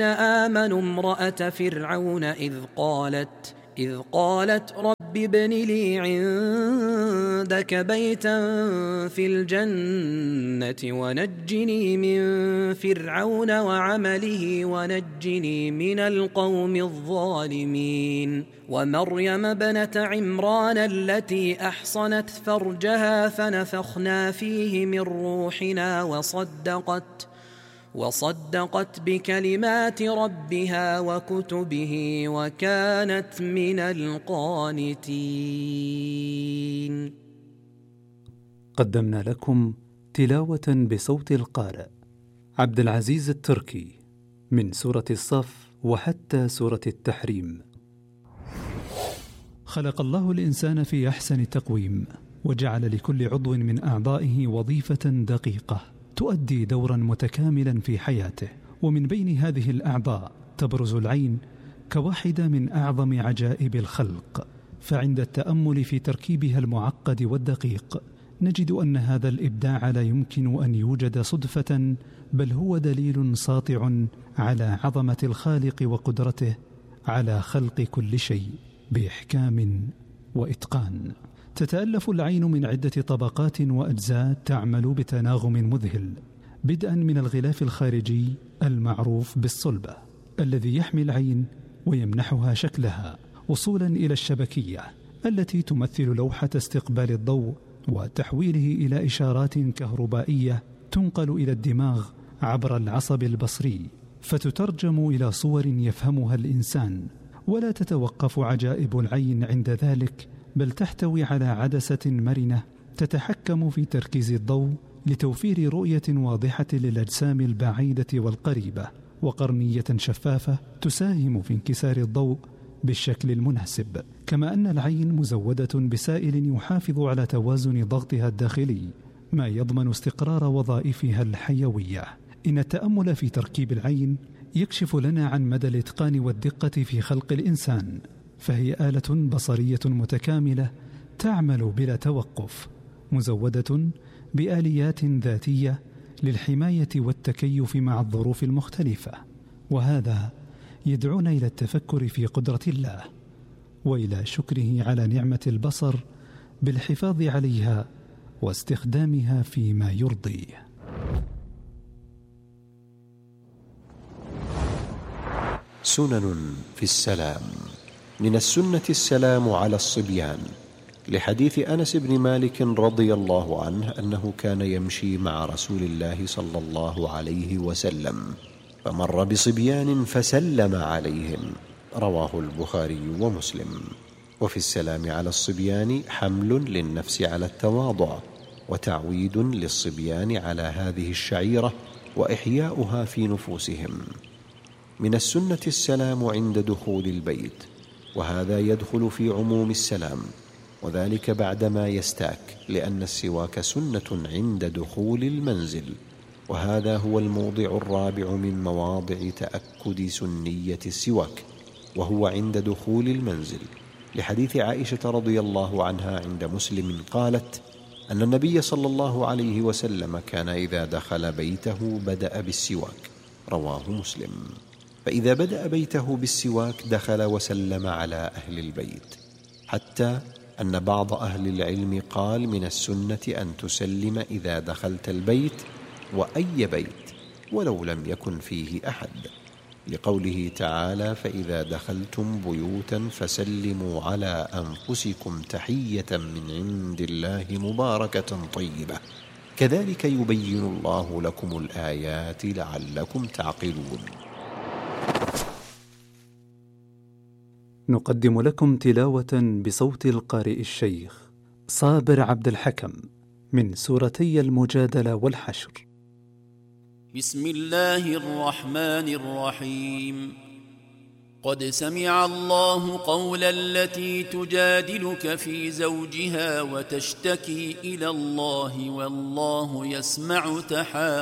آمنوا امرأة فرعون إذ قالت رب ابن لي عندك بيتا في الجنة ونجني من فرعون وعمله ونجني من القوم الظالمين. ومريم ابنة عمران التي أحصنت فرجها فنفخنا فيه من روحنا وصدقت بكلمات ربها وكتبه وكانت من القانتين. قدمنا لكم تلاوة بصوت القارئ عبد العزيز التركي من سورة الصف وحتى سورة التحريم. خلق الله الإنسان في أحسن تقويم، وجعل لكل عضو من أعضائه وظيفة دقيقة تؤدي دورا متكاملا في حياته. ومن بين هذه الأعضاء تبرز العين كواحدة من أعظم عجائب الخلق، فعند التأمل في تركيبها المعقد والدقيق نجد أن هذا الإبداع لا يمكن أن يوجد صدفة، بل هو دليل ساطع على عظمة الخالق وقدرته على خلق كل شيء بإحكام وإتقان. تتألف العين من عدة طبقات وأجزاء تعمل بتناغم مذهل، بدءا من الغلاف الخارجي المعروف بالصلبة الذي يحمي العين ويمنحها شكلها، وصولا إلى الشبكية التي تمثل لوحة استقبال الضوء وتحويله إلى إشارات كهربائية تنقل إلى الدماغ عبر العصب البصري فتترجم إلى صور يفهمها الإنسان. ولا تتوقف عجائب العين عند ذلك، بل تحتوي على عدسة مرنة تتحكم في تركيز الضوء لتوفير رؤية واضحة للأجسام البعيدة والقريبة، وقرنية شفافة تساهم في انكسار الضوء بالشكل المناسب. كما أن العين مزودة بسائل يحافظ على توازن ضغطها الداخلي، ما يضمن استقرار وظائفها الحيوية. إن التأمل في تركيب العين يكشف لنا عن مدى الإتقان والدقة في خلق الإنسان، فهي آلة بصرية متكاملة تعمل بلا توقف، مزودة بآليات ذاتية للحماية والتكيف مع الظروف المختلفة. وهذا يدعونا إلى التفكر في قدرة الله وإلى شكره على نعمة البصر بالحفاظ عليها واستخدامها فيما يرضيه. سنن في السلام. من السنة السلام على الصبيان، لحديث أنس بن مالك رضي الله عنه أنه كان يمشي مع رسول الله صلى الله عليه وسلم فمر بصبيان فسلم عليهم، رواه البخاري ومسلم. وفي السلام على الصبيان حمل للنفس على التواضع، وتعويد للصبيان على هذه الشعيرة وإحياؤها في نفوسهم. من السنة السلام عند دخول البيت، وهذا يدخل في عموم السلام، وذلك بعدما يستاك، لأن السواك سنة عند دخول المنزل، وهذا هو الموضع الرابع من مواضع تأكد سنية السواك، وهو عند دخول المنزل، لحديث عائشة رضي الله عنها عند مسلم قالت أن النبي صلى الله عليه وسلم كان إذا دخل بيته بدأ بالسواك، رواه مسلم. فإذا بدأ بيته بالسواك دخل وسلم على أهل البيت، حتى أن بعض أهل العلم قال من السنة أن تسلم إذا دخلت البيت، وأي بيت ولو لم يكن فيه أحد، لقوله تعالى فإذا دخلتم بيوتا فسلموا على أنفسكم تحية من عند الله مباركة طيبة، كذلك يبين الله لكم الآيات لعلكم تعقلون. نقدم لكم تلاوة بصوت القارئ الشيخ صابر عبد الحكم من سورتي المجادلة والحشر. بسم الله الرحمن الرحيم. قد سمع الله قول التي تجادلك في زوجها وتشتكي إلى الله والله يسمع تحاوركما